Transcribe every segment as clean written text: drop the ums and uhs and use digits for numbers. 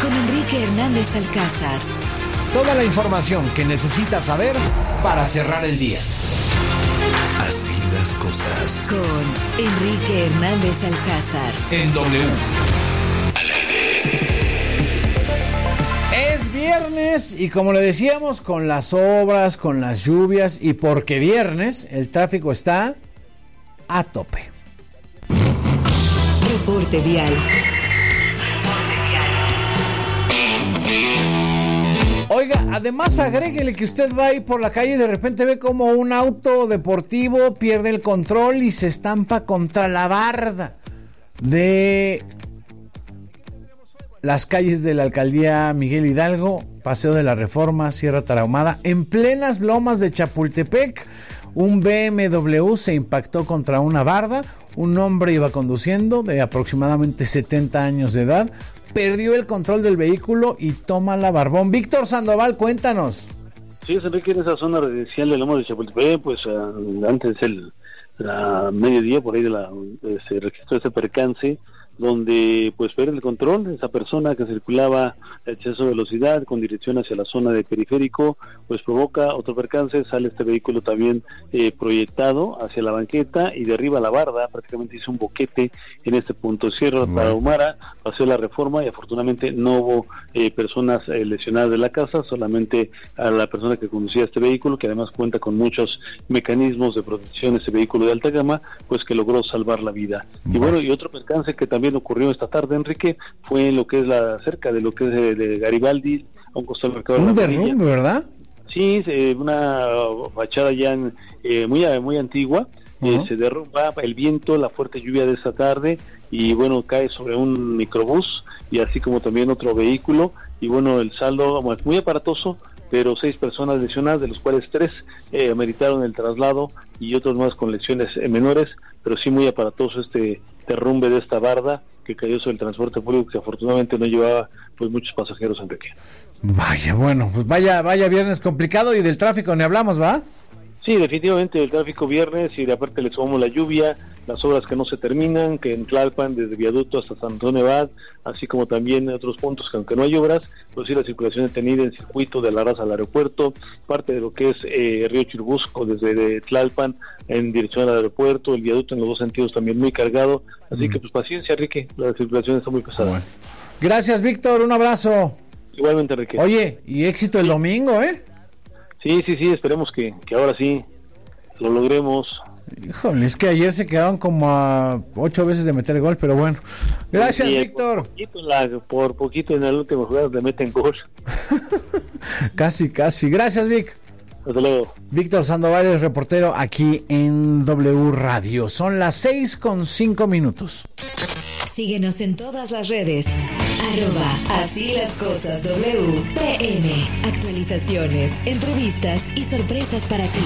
con Enrique Hernández Alcázar. Toda la información que necesitas saber para cerrar el día. Así las cosas. Con Enrique Hernández Alcázar. En W. Es viernes y como le decíamos, con las obras, con las lluvias y porque viernes, el tráfico está a tope. Reporte vial. Oiga, además agréguele que usted va ahí por la calle y de repente ve como un auto deportivo pierde el control y se estampa contra la barda de las calles de la alcaldía Miguel Hidalgo, Paseo de la Reforma, Sierra Tarahumada, en plenas lomas de Chapultepec. Un BMW se impactó contra una barda, un hombre iba conduciendo de aproximadamente 70 años de edad, perdió el control del vehículo y toma la barbón. Víctor Sandoval, cuéntanos. Sí, se ve que en esa zona residencial de Lomas de Chapultepec, pues antes la mediodía, por ahí se registró ese percance, donde pues pierde el control esa persona que circulaba a exceso de velocidad con dirección hacia la zona de periférico, pues provoca otro percance, sale este vehículo también proyectado hacia la banqueta y derriba la barda, prácticamente hizo un boquete en este punto. Sierra Tarahumara, Paseo de la Reforma, y afortunadamente no hubo personas lesionadas de la casa, solamente a la persona que conducía este vehículo, que además cuenta con muchos mecanismos de protección, ese vehículo de alta gama, pues que logró salvar la vida. Y bueno, y otro percance que también ocurrió esta tarde, Enrique, fue en lo que es cerca de lo que es de Garibaldi, a un costado del mercado de la Amarilla. Un derrumbe, ¿verdad? Sí, una fachada ya muy antigua. Se derrumba el viento, la fuerte lluvia de esta tarde, y bueno, cae sobre un microbús y así como también otro vehículo, y bueno, el saldo muy aparatoso, pero 6 personas lesionadas, de los cuales 3 ameritaron el traslado y otros más con lesiones menores, pero sí muy aparatoso este derrumbe de esta barda que cayó sobre el transporte público, que afortunadamente no llevaba pues muchos pasajeros, Enrique. Vaya, bueno, pues vaya viernes complicado, y del tráfico ni hablamos, ¿va? Sí, definitivamente el tráfico viernes, y de aparte le sumamos la lluvia, las obras que no se terminan, que en Tlalpan, desde Viaducto hasta San Antonio Abad, así como también en otros puntos que aunque no hay obras, pues sí la circulación detenida en circuito de la Raza al aeropuerto, parte de lo que es Río Churubusco desde Tlalpan en dirección al aeropuerto, el viaducto en los dos sentidos también muy cargado, así que pues paciencia, Enrique, la circulación está muy pesada. Bueno. Gracias, Víctor, un abrazo. Igualmente, Enrique. Oye, y éxito el domingo, ¿eh? Sí, esperemos que ahora sí lo logremos. Híjole, es que ayer se quedaron como a 8 veces de meter gol, pero bueno. Gracias, sí, Víctor. Por poquito en la última jugada le meten gol. Casi. Gracias, Vic. Hasta luego. Víctor Sandoval es reportero aquí en W Radio. Son las 6:05. Síguenos en todas las redes. @Así las cosas WPM. Actualizaciones, entrevistas y sorpresas para ti.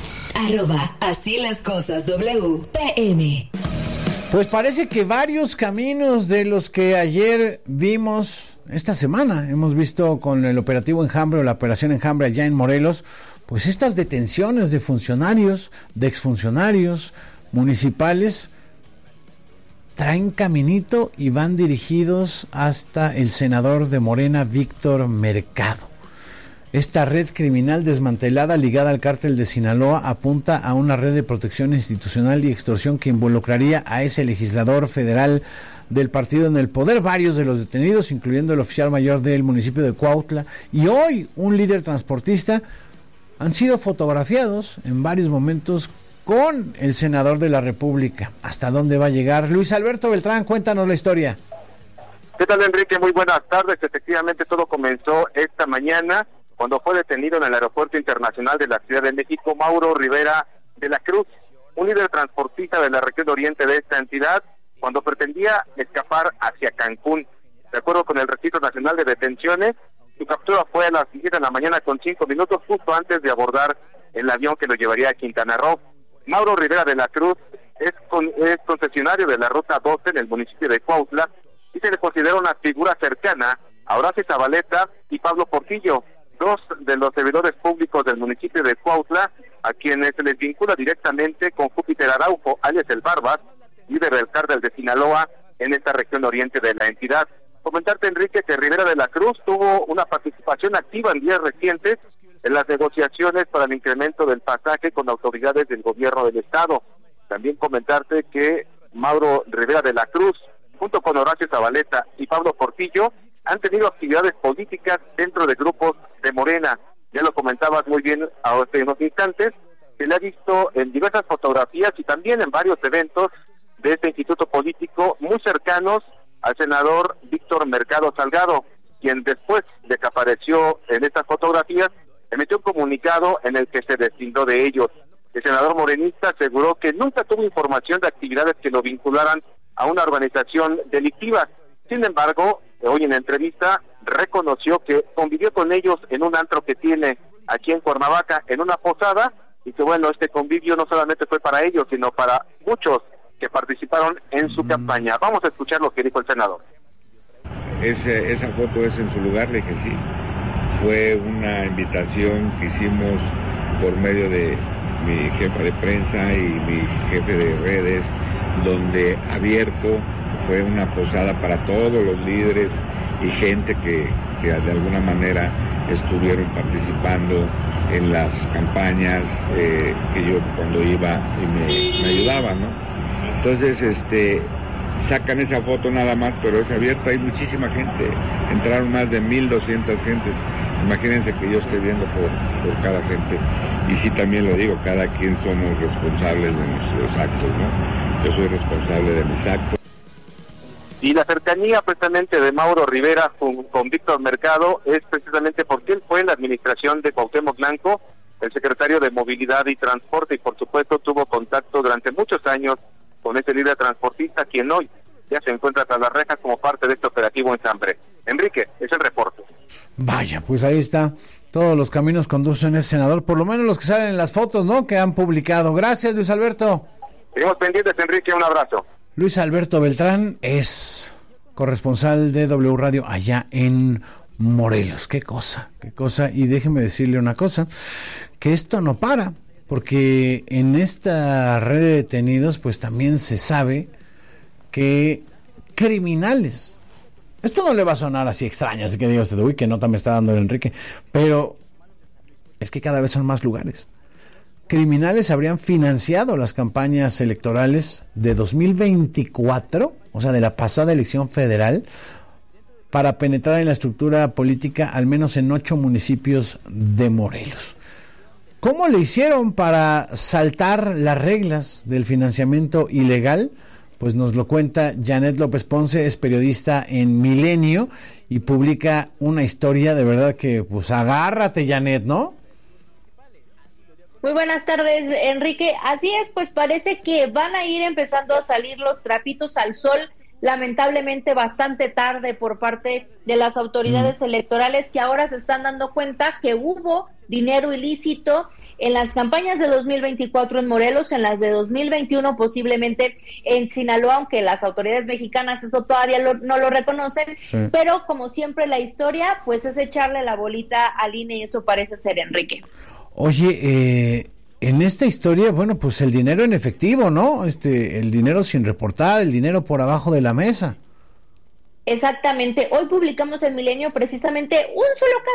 @Así las cosas WPM. Pues parece que varios caminos de los que ayer vimos esta semana, hemos visto con el operativo Enjambre o la operación Enjambre allá en Morelos, pues estas detenciones de funcionarios, de exfuncionarios municipales, traen caminito y van dirigidos hasta el senador de Morena, Víctor Mercado. Esta red criminal desmantelada ligada al cártel de Sinaloa apunta a una red de protección institucional y extorsión que involucraría a ese legislador federal del partido en el poder. Varios de los detenidos, incluyendo el oficial mayor del municipio de Cuautla y hoy un líder transportista, han sido fotografiados en varios momentos con el senador de la República. ¿Hasta dónde va a llegar? Luis Alberto Beltrán, cuéntanos la historia. ¿Qué tal, Enrique? Muy buenas tardes. Efectivamente, todo comenzó esta mañana cuando fue detenido en el Aeropuerto Internacional de la Ciudad de México Mauro Rivera de la Cruz, un líder transportista de la región oriente de esta entidad, cuando pretendía escapar hacia Cancún. De acuerdo con el Registro Nacional de Detenciones, su captura fue a las 10 de la mañana con 5 minutos, justo antes de abordar el avión que lo llevaría a Quintana Roo. Mauro Rivera de la Cruz es concesionario de la Ruta 12 en el municipio de Cuautla y se le considera una figura cercana a Horacio Zabaleta y Pablo Portillo, 2 de los servidores públicos del municipio de Cuautla, a quienes se les vincula directamente con Júpiter Araujo, alias el Barbas, líder del cártel de Sinaloa en esta región oriente de la entidad. Comentarte, Enrique, que Rivera de la Cruz tuvo una participación activa en días recientes en las negociaciones para el incremento del pasaje con autoridades del gobierno del estado. También comentarte que Mauro Rivera de la Cruz, junto con Horacio Zabaleta y Pablo Portillo, han tenido actividades políticas dentro de grupos de Morena. Ya lo comentabas muy bien hace unos instantes, se le ha visto en diversas fotografías y también en varios eventos de este instituto político muy cercanos al senador Víctor Mercado Salgado, quien después de que apareció en estas fotografías, emitió un comunicado en el que se deslindó de ellos. El senador morenista aseguró que nunca tuvo información de actividades que lo vincularan a una organización delictiva. Sin embargo, hoy en la entrevista reconoció que convivió con ellos en un antro que tiene aquí en Cuernavaca, en una posada, y que bueno, este convivio no solamente fue para ellos, sino para muchos que participaron en su campaña. Vamos a escuchar lo que dijo el senador. Esa foto es en su lugar, le dije sí. Fue una invitación que hicimos por medio de mi jefa de prensa y mi jefe de redes, donde abierto fue una posada para todos los líderes y gente que de alguna manera estuvieron participando en las campañas que yo cuando iba y me ayudaba, ¿no? Entonces, sacan esa foto nada más, pero es abierta, hay muchísima gente, entraron más de 1,200 gentes. Imagínense que yo estoy viendo por cada gente, y sí también lo digo, cada quien somos responsables de nuestros actos, ¿no? Yo soy responsable de mis actos. Y la cercanía precisamente de Mauro Rivera con Víctor Mercado es precisamente porque él fue en la administración de Cuauhtémoc Blanco, el secretario de Movilidad y Transporte, y por supuesto tuvo contacto durante muchos años con ese líder transportista, quien hoy ya se encuentra tras las rejas como parte de este operativo enjambre. Enrique, es el reporte. Vaya, pues ahí está. Todos los caminos conducen a ese senador, por lo menos los que salen en las fotos, ¿no?, que han publicado. Gracias, Luis Alberto. Seguimos pendientes, Enrique, un abrazo. Luis Alberto Beltrán es corresponsal de W Radio allá en Morelos. Qué cosa. Y déjeme decirle una cosa, que esto no para, porque en esta red de detenidos pues también se sabe que criminales, esto no le va a sonar así extraño, así que digo usted, uy, qué nota me está dando el Enrique, pero es que cada vez son más lugares. Criminales habrían financiado las campañas electorales de 2024, o sea, de la pasada elección federal, para penetrar en la estructura política, al menos en 8 municipios de Morelos. ¿Cómo le hicieron para saltar las reglas del financiamiento ilegal? Pues nos lo cuenta Janet López Ponce, es periodista en Milenio y publica una historia de verdad que, pues agárrate, Janet, ¿no? Muy buenas tardes, Enrique. Así es, pues parece que van a ir empezando a salir los trapitos al sol, lamentablemente bastante tarde por parte de las autoridades electorales, que ahora se están dando cuenta que hubo dinero ilícito en las campañas de 2024 en Morelos, en las de 2021 posiblemente en Sinaloa, aunque las autoridades mexicanas eso todavía no lo reconocen, sí. Pero como siempre la historia pues es echarle la bolita al INE y eso parece ser, Enrique. Oye, en esta historia, bueno, pues el dinero en efectivo, ¿no? El dinero sin reportar, el dinero por abajo de la mesa. Exactamente. Hoy publicamos en Milenio precisamente un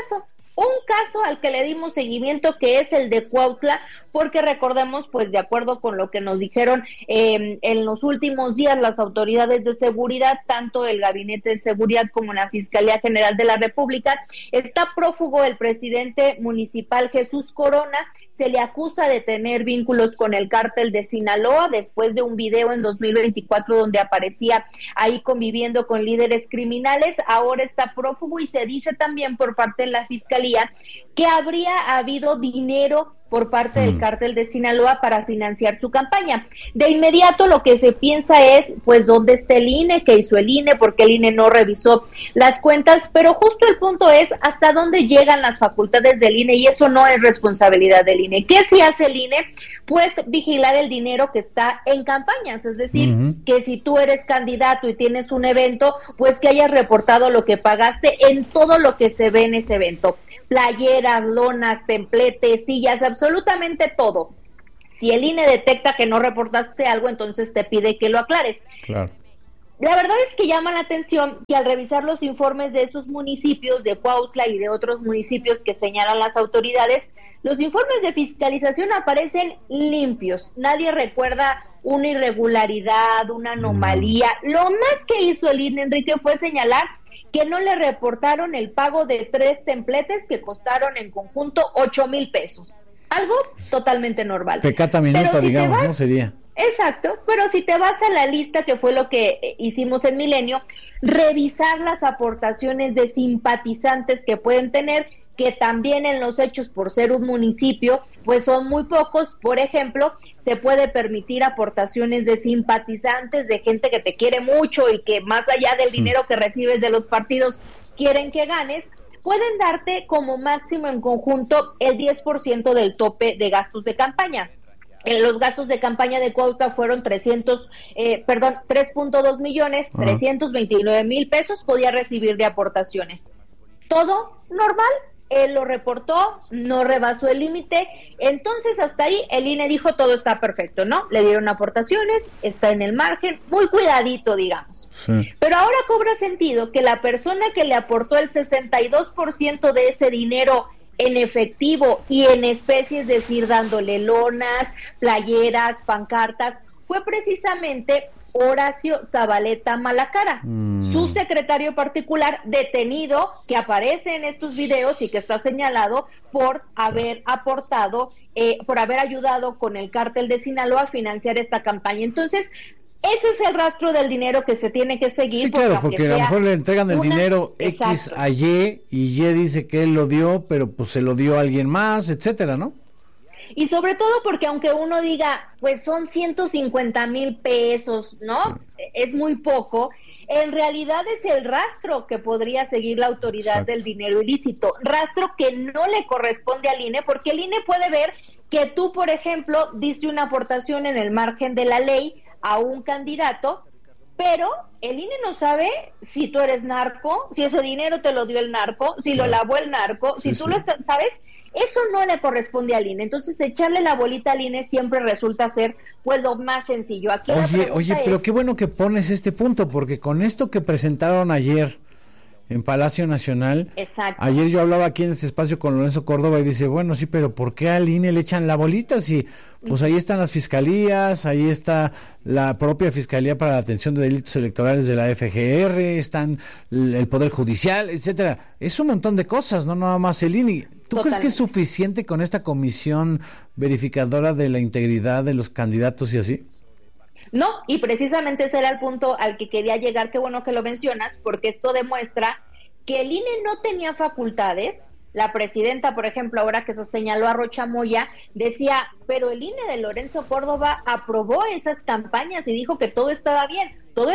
caso al que le dimos seguimiento, que es el de Cuautla, porque recordemos, pues de acuerdo con lo que nos dijeron en los últimos días las autoridades de seguridad, tanto el Gabinete de Seguridad como la Fiscalía General de la República, está prófugo el presidente municipal Jesús Corona. Se le acusa de tener vínculos con el cártel de Sinaloa después de un video en 2024 donde aparecía ahí conviviendo con líderes criminales. Ahora está prófugo y se dice también por parte de la Fiscalía que habría habido dinero por parte del cártel de Sinaloa para financiar su campaña. De inmediato lo que se piensa es, pues, ¿dónde está el INE? ¿Qué hizo el INE? Porque el INE no revisó las cuentas, pero justo el punto es hasta dónde llegan las facultades del INE, y eso no es responsabilidad del INE. ¿Qué sí hace el INE? Pues vigilar el dinero que está en campañas, es decir, que si tú eres candidato y tienes un evento, pues que hayas reportado lo que pagaste en todo lo que se ve en ese evento. Playeras, lonas, templetes, sillas, absolutamente todo. Si el INE detecta que no reportaste algo, entonces te pide que lo aclares. Claro. La verdad es que llama la atención que al revisar los informes de esos municipios, de Cuautla y de otros municipios que señalan las autoridades, los informes de fiscalización aparecen limpios. Nadie recuerda una irregularidad, una anomalía. Lo más que hizo el INE, Enrique, fue señalar que no le reportaron el pago de 3 templetes que costaron en conjunto 8,000 pesos. Algo totalmente normal. Pecata minuta, digamos, ¿no? Sería. Exacto, pero si te vas a la lista, que fue lo que hicimos en Milenio, revisar las aportaciones de simpatizantes que pueden tener, que también en los hechos, por ser un municipio, pues son muy pocos. Por ejemplo, se puede permitir aportaciones de simpatizantes, de gente que te quiere mucho y que más allá del dinero que recibes de los partidos, quieren que ganes. Pueden darte como máximo en conjunto el 10% del tope de gastos de campaña. Los gastos de campaña de Cuautla fueron 3.2 millones, 329,000 pesos podía recibir de aportaciones. Todo normal, él lo reportó, no rebasó el límite, entonces hasta ahí el INE dijo todo está perfecto, ¿no? Le dieron aportaciones, está en el margen, muy cuidadito, digamos. Sí. Pero ahora cobra sentido que la persona que le aportó el 62% de ese dinero en efectivo y en especie, es decir, dándole lonas, playeras, pancartas, fue precisamente Horacio Zabaleta Malacara, su secretario particular detenido, que aparece en estos videos y que está señalado por haber aportado, por haber ayudado con el cártel de Sinaloa a financiar esta campaña. Entonces, ese es el rastro del dinero que se tiene que seguir. Sí, claro, porque a lo mejor le entregan el dinero X a Y y Y dice que él lo dio, pero pues se lo dio a alguien más, etcétera, ¿no? Y sobre todo porque aunque uno diga, pues son 150,000 pesos, ¿no? Sí. Es muy poco. En realidad es el rastro que podría seguir la autoridad del dinero ilícito. Rastro que no le corresponde al INE, porque el INE puede ver que tú, por ejemplo, diste una aportación en el margen de la ley a un candidato, pero el INE no sabe si tú eres narco, si ese dinero te lo dio el narco, si lo lavó el narco, si tú lo estás, ¿sabes? Eso no le corresponde al INE. Entonces, echarle la bolita al INE siempre resulta ser, pues, lo más sencillo. Aquí oye, pero qué bueno que pones este punto, porque con esto que presentaron ayer en Palacio Nacional, exacto. Ayer yo hablaba aquí en este espacio con Lorenzo Córdoba y dice, bueno, sí, pero ¿por qué al INE le echan la bolita? Si, pues ahí están las fiscalías, ahí está la propia Fiscalía para la Atención de Delitos Electorales de la FGR, están el Poder Judicial, etcétera. Es un montón de cosas, no nada más el INE. ¿Tú crees que es suficiente con esta comisión verificadora de la integridad de los candidatos y así? No, y precisamente ese era el punto al que quería llegar, qué bueno que lo mencionas, porque esto demuestra que el INE no tenía facultades. La presidenta, por ejemplo, ahora que se señaló a Rocha Moya, decía, pero el INE de Lorenzo Córdoba aprobó esas campañas y dijo que todo estaba bien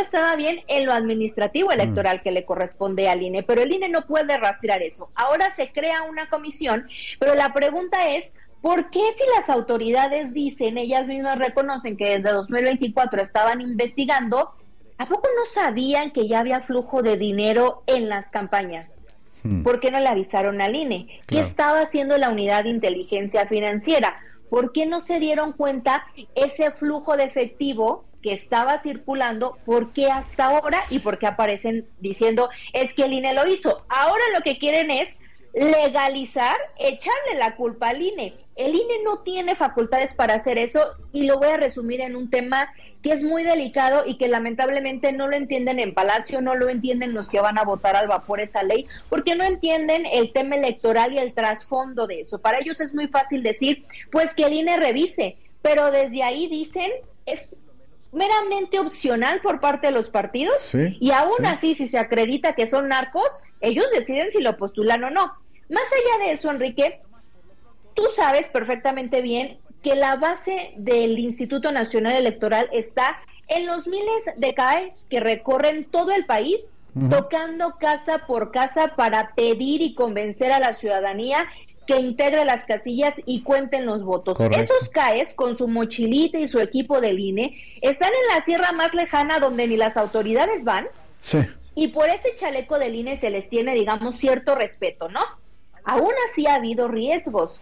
en lo administrativo electoral que le corresponde al INE, pero el INE no puede rastrear eso. Ahora se crea una comisión, pero la pregunta es, ¿por qué si las autoridades dicen, ellas mismas reconocen que desde 2024 estaban investigando, ¿a poco no sabían que ya había flujo de dinero en las campañas? ¿Por qué no le avisaron al INE? Claro. ¿Qué estaba haciendo la unidad de inteligencia financiera? ¿Por qué no se dieron cuenta ese flujo de efectivo que estaba circulando? ¿Por qué hasta ahora? ¿Y por qué aparecen diciendo, es que el INE lo hizo? Ahora lo que quieren es legalizar, echarle la culpa al INE. El INE no tiene facultades para hacer eso y lo voy a resumir en un tema que es muy delicado y que lamentablemente no lo entienden en Palacio, no lo entienden los que van a votar al vapor esa ley, porque no entienden el tema electoral y el trasfondo de eso. Para ellos es muy fácil decir, pues que el INE revise, pero desde ahí dicen, es meramente opcional por parte de los partidos, sí, y aún así, si se acredita que son narcos, ellos deciden si lo postulan o no. Más allá de eso, Enrique, tú sabes perfectamente bien que la base del Instituto Nacional Electoral está en los miles de CAEs que recorren todo el país, tocando casa por casa para pedir y convencer a la ciudadanía que integre las casillas y cuenten los votos. Correcto. Esos CAEs, con su mochilita y su equipo del INE, están en la sierra más lejana donde ni las autoridades van, sí, y por ese chaleco del INE se les tiene, digamos, cierto respeto, ¿no? Aún así ha habido riesgos.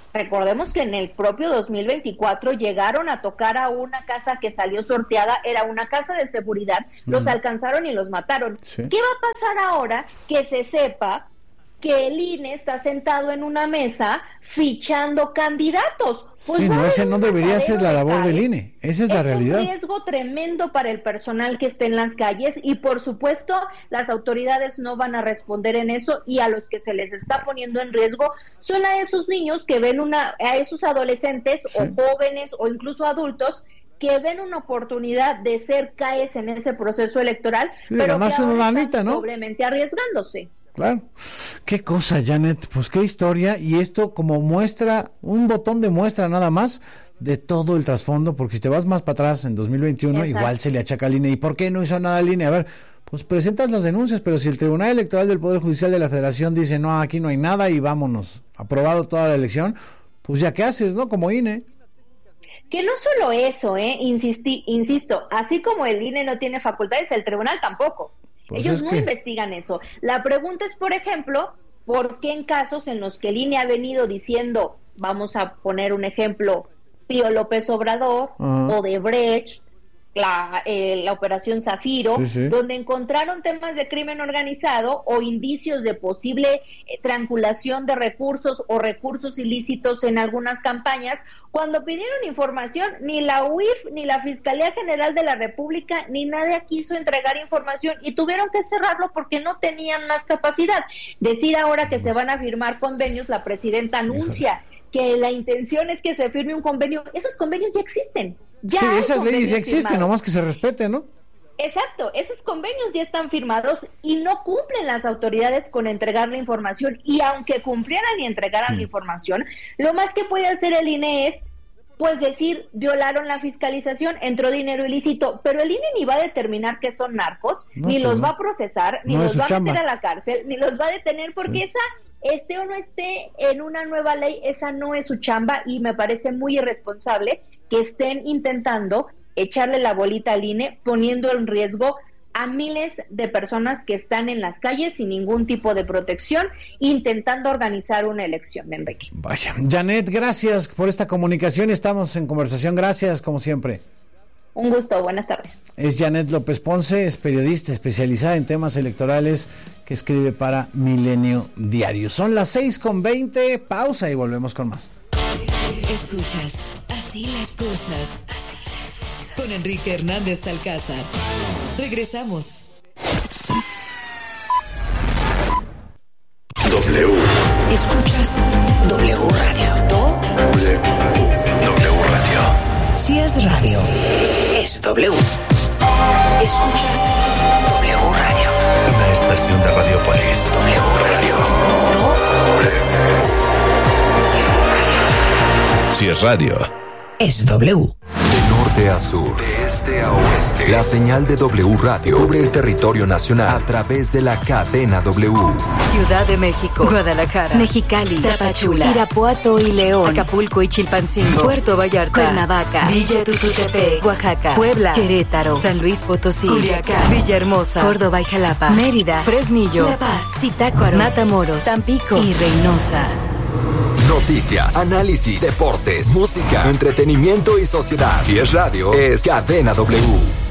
Recordemos que en el propio 2024 llegaron a tocar a una casa que salió sorteada, era una casa de seguridad, los alcanzaron y los mataron. Sí. ¿Qué va a pasar ahora que se sepa que el INE está sentado en una mesa fichando candidatos? Pues sí, no, ese no debería ser la labor del INE, esa es la realidad. Es un riesgo tremendo para el personal que esté en las calles y por supuesto las autoridades no van a responder en eso, y a los que se les está poniendo en riesgo son a esos niños que ven a esos adolescentes, sí, o jóvenes o incluso adultos que ven una oportunidad de ser CAEs en ese proceso electoral, sí, pero que ahora están, ¿no?, doblemente arriesgándose. Claro. Qué cosa, Janet, pues qué historia, y esto como muestra, un botón de muestra nada más de todo el trasfondo, porque si te vas más para atrás en 2021, exacto, igual se le achaca al INE. ¿Y por qué no hizo nada el INE? A ver, pues presentas las denuncias, pero si el Tribunal Electoral del Poder Judicial de la Federación dice, no, aquí no hay nada y vámonos, aprobado toda la elección, pues ya qué haces, ¿no? Como INE. Que no solo eso, insisto, así como el INE no tiene facultades, el tribunal tampoco. Pues ellos no investigan eso. La pregunta es, por ejemplo, ¿por qué en casos en los que el INE ha venido diciendo, vamos a poner un ejemplo, Pío López Obrador, Odebrecht, la operación Zafiro, donde encontraron temas de crimen organizado o indicios de posible triangulación de recursos o recursos ilícitos en algunas campañas, cuando pidieron información, ni la UIF, ni la Fiscalía General de la República, ni nadie quiso entregar información y tuvieron que cerrarlo porque no tenían más capacidad? Decir ahora que se van a firmar convenios, la presidenta anuncia que la intención es que se firme un convenio. Esos convenios ya existen. Ya, sí, esas leyes ya existen, nomás que se respeten, ¿no? Exacto, esos convenios ya están firmados y no cumplen las autoridades con entregar la información, y aunque cumplieran y entregaran la información, lo más que puede hacer el INE es, pues decir, violaron la fiscalización, entró dinero ilícito, pero el INE ni va a determinar que son narcos, ni los va a procesar, ni los va a meter a la cárcel, ni los va a detener, porque esa, esté o no esté en una nueva ley, esa no es su chamba, y me parece muy irresponsable que estén intentando echarle la bolita al INE, poniendo en riesgo a miles de personas que están en las calles sin ningún tipo de protección, intentando organizar una elección, Enrique. Vaya, Janet, gracias por esta comunicación, estamos en conversación, gracias como siempre. Un gusto, buenas tardes. Es Janet López Ponce, es periodista especializada en temas electorales que escribe para Milenio Diario. Son las 6:20, pausa y volvemos con más. Escuchas Así las cosas con Enrique Hernández Alcázar. Regresamos. W. Escuchas W Radio. W Radio. Si es radio, es W. Escuchas W Radio. Una estación de Radiopolis. W Radio. Si es radio, es W. De norte a sur, de este a oeste, la señal de W Radio cubre el territorio nacional a través de la cadena W. Ciudad de México, Guadalajara, Mexicali, Tapachula, Irapuato y León, Acapulco y Chilpancingo, Puerto Vallarta, Cuernavaca, Villa Tututepec, Oaxaca, Puebla, Querétaro, San Luis Potosí, Culiacán, Villahermosa, Córdoba y Jalapa, Mérida, Fresnillo, La Paz, Zitácuaro, Matamoros, Tampico y Reynosa. Noticias, análisis, deportes, música, entretenimiento y sociedad. Si es radio, es Cadena W.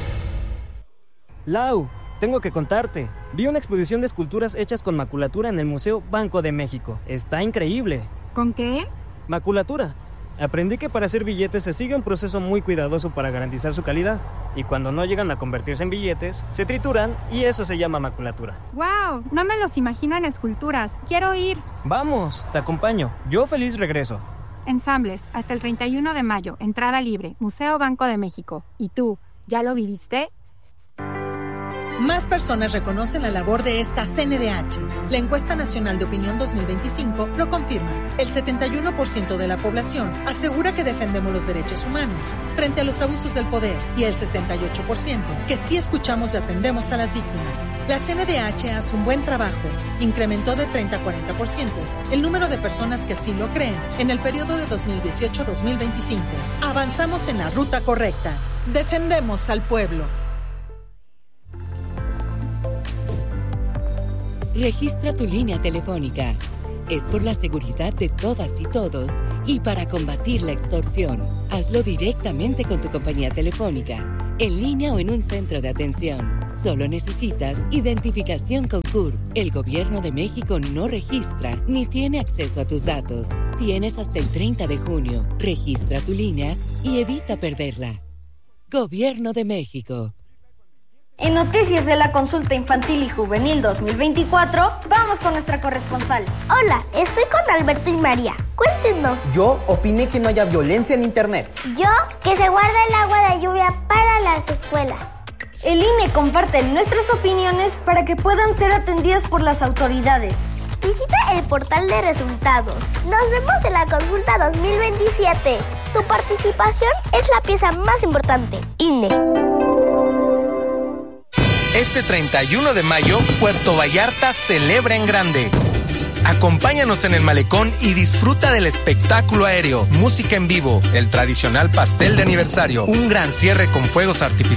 Lau, tengo que contarte. Vi una exposición de esculturas hechas con maculatura en el Museo Banco de México. Está increíble. ¿Con qué? Maculatura. Aprendí que para hacer billetes se sigue un proceso muy cuidadoso para garantizar su calidad. Y cuando no llegan a convertirse en billetes, se trituran y eso se llama maculatura. ¡Wow! No me los imagino en esculturas. ¡Quiero ir! ¡Vamos! Te acompaño. Yo feliz regreso. Ensambles, hasta el 31 de mayo. Entrada libre. Museo Banco de México. ¿Y tú, ya lo viviste? Más personas reconocen la labor de esta CNDH. La encuesta nacional de opinión 2025 lo confirma. El 71% de la población asegura que defendemos los derechos humanos frente a los abusos del poder, y el 68% que sí escuchamos y atendemos a las víctimas. La CNDH hace un buen trabajo. Incrementó de 30 a 40% el número de personas que así lo creen en el periodo de 2018-2025. Avanzamos en la ruta correcta. Defendemos al pueblo. Registra tu línea telefónica Es por la seguridad de todas y todos y para combatir la extorsión. Hazlo directamente con tu compañía telefónica, en línea o en un centro de atención. Solo necesitas identificación con CURP. El Gobierno de México no registra ni tiene acceso a tus datos. Tienes hasta el 30 de junio. Registra tu línea y evita perderla. Gobierno de México. En noticias de la Consulta Infantil y Juvenil 2024, vamos con nuestra corresponsal. Hola, estoy con Alberto y María. Cuéntenos. Yo opiné que no haya violencia en internet. Yo, que se guarde el agua de lluvia para las escuelas. El INE comparte nuestras opiniones para que puedan ser atendidas por las autoridades. Visita el portal de resultados. Nos vemos en la Consulta 2027. Tu participación es la pieza más importante. INE. Este 31 de mayo, Puerto Vallarta celebra en grande. Acompáñanos en el malecón y disfruta del espectáculo aéreo, música en vivo, el tradicional pastel de aniversario, un gran cierre con fuegos artificiales